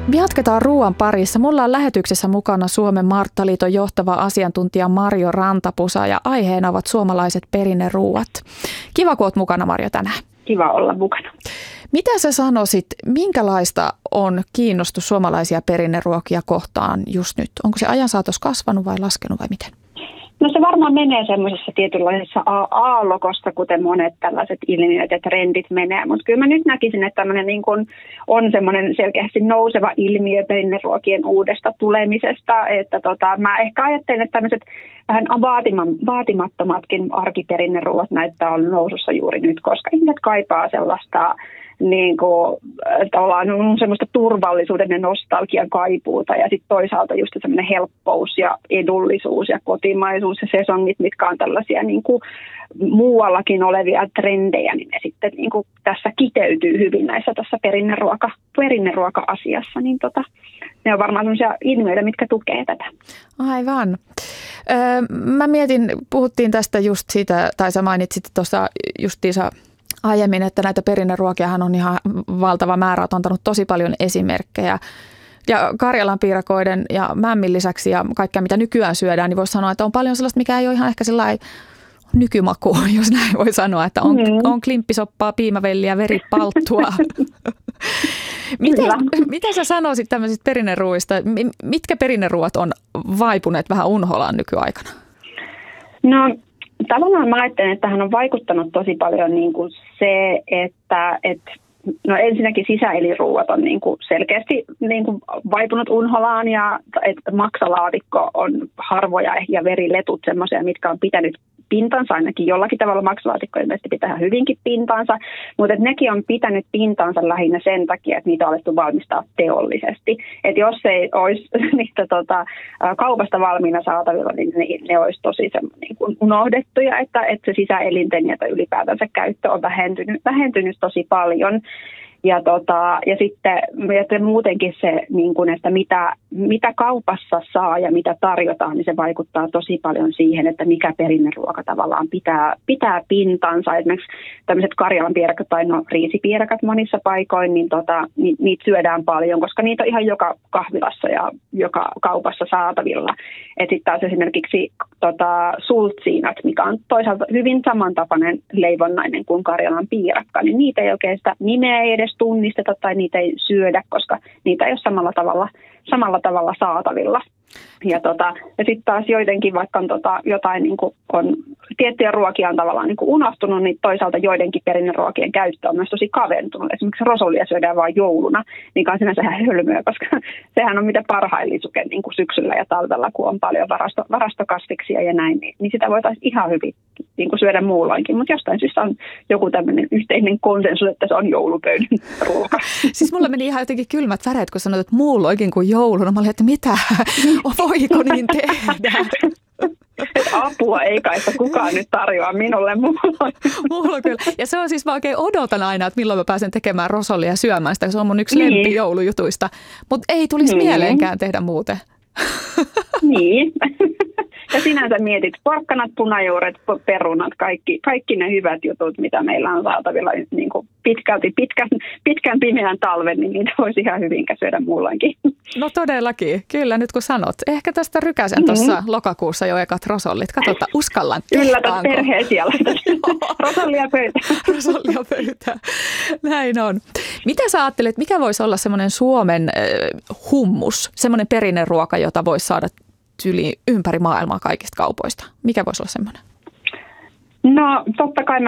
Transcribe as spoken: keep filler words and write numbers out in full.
Me jatketaan ruoan parissa. Mulla on lähetyksessä mukana Suomen Marttaliiton johtava asiantuntija Marjo Rantapusa ja aiheena ovat suomalaiset perinneruuat. Kiva, kun oot mukana, Marjo, tänään. Kiva olla mukana. Mitä sä sanoisit, minkälaista on kiinnostus suomalaisia perinneruokia kohtaan just nyt? Onko se ajan saatossa kasvanut vai laskenut vai miten? No se varmaan menee semmoisessa tietynlaisessa aallokossa, kuten monet tällaiset ilmiöt ja trendit menee. Mutta kyllä mä nyt näkisin, että tämmöinen niin kun on semmoinen selkeästi nouseva ilmiö perinneruokien uudesta tulemisesta. Että tota, mä ehkä ajattelen, että tämmöiset vähän vaatimattomatkin arkiperinneruot näyttää olla nousussa juuri nyt, koska ihmiset kaipaa sellaista niin kuin, tavallaan semmoista turvallisuuden ja nostalgian kaipuuta ja sitten toisaalta just semmoinen helppous ja edullisuus ja kotimaisuus ja sesongit, mitkä on tällaisia niin kuin muuallakin olevia trendejä, niin ne sitten niin kuin tässä kiteytyy hyvin näissä tässä perinneruoka, perinneruoka-asiassa, niin tota, ne on varmaan semmoisia ilmiöitä, mitkä tukee tätä. Aivan. Öö, mä mietin, puhuttiin tästä just siitä, tai sä mainitsit tuossa justiinsa aiemmin, että näitä perinneruokiahan on ihan valtava määrä, olet antanut tosi paljon esimerkkejä. Ja Karjalan piirakoiden ja mämmin lisäksi ja kaikkea, mitä nykyään syödään, niin voisi sanoa, että on paljon sellaista, mikä ei ole ihan ehkä sellainen nykymaku, jos näin voi sanoa, että on, mm. on klimppisoppaa, piimävelliä, veripalttua. mitä, mitä sä sanoisit tämmöisistä perinneruuista? Mitkä perinneruuat on vaipuneet vähän unholaan nykyaikana? No tavallaan mä ajattelen, että tähän on vaikuttanut tosi paljon niin kuin se, että, että no ensinnäkin sisäeliruuat on niin kuin selkeästi niin kuin vaipunut unholaan ja että maksalaatikko on harvoja ja veriletut semmoisia, mitkä on pitänyt pintansa, ainakin jollakin tavalla maksalaatikko ilmeisesti pitää hyvinkin pintansa, mutta nekin on pitänyt pintansa lähinnä sen takia, että niitä on alettu valmistaa teollisesti. Että jos ei olisi niitä tota, kaupasta valmiina saatavilla, niin ne, ne olisi tosi niin kuin unohdettuja, että, että se sisäelinten ja ylipäätänsä käyttö on vähentynyt, vähentynyt tosi paljon. Ja, tota, ja sitten ja muutenkin se, niin kun, että mitä, mitä kaupassa saa ja mitä tarjotaan, niin se vaikuttaa tosi paljon siihen, että mikä perinneruoka tavallaan pitää, pitää pintansa. Esimerkiksi tämmöiset Karjalan piirakat tai no, riisipiirakat monissa paikoin, niin tota, ni, niitä syödään paljon, koska niitä on ihan joka kahvilassa ja joka kaupassa saatavilla. Sitten taas esimerkiksi tota, sultsiinat, mikä on toisaalta hyvin samantapainen leivonnainen kuin Karjalan piirakka, niin niitä ei oikein sitä nimeä ei edes tunnisteta tai niitä ei syödä, koska niitä ei ole samalla tavalla, samalla tavalla saatavilla. Ja, tota, ja sitten taas joidenkin, vaikka on tota, jotain niin kuin on tiettyjä ruokia on tavallaan niin kuin unohtunut, niin toisaalta joidenkin perinneruokien käyttö on myös tosi kaventunut. Esimerkiksi rosollia syödään vain jouluna, mikä on sinänsä ihan hölmöä, koska sehän on mitä parhain lisuke niin kuin syksyllä ja talvella, kun on paljon varasto, varastokasviksia ja näin, niin, niin sitä voitaisiin ihan hyvin niin kuin syödä muulloinkin. Mutta jostain syystä on joku tämmöinen yhteinen konsensus, että se on joulupöydän ruoka. Siis mulla meni ihan jotenkin kylmät väreet, kun sanoit, että muulloinkin kuin jouluna. Mä olin, että mitä? Voiko niin tehdä? Apua ei kai kukaan nyt tarjoa minulle muulloin. Mulla kyllä. Ja se on siis, mä oikein odotan aina, että milloin mä pääsen tekemään rosollia ja syömään sitä. Se on mun yksi niin. lempi joulujutuista. Mutta ei tulisi niin. mieleenkään tehdä muuten. Niin. Ja sinänsä mietit porkkanat, punajuuret, perunat, kaikki, kaikki ne hyvät jutut, mitä meillä on saatavilla niin kuin pitkälti pitkän, pitkän pimeän talven, niin niitä voisi ihan hyvin syödä muulloinkin. No todellakin, kyllä nyt kun sanot. Ehkä tästä rykäsen mm-hmm. tuossa lokakuussa jo ekat rosollit. Katsotaan, uskallan. Yllätät perheen siellä. Rosollia pöytään. Rosollia pöytään. Näin on. Mitä sä ajattelet, mikä voisi olla semmoinen Suomen äh, hummus, semmoinen perinneruoka, jota voisi saada yli ympäri maailmaa kaikista kaupoista? Mikä voisi olla semmoinen? No totta kai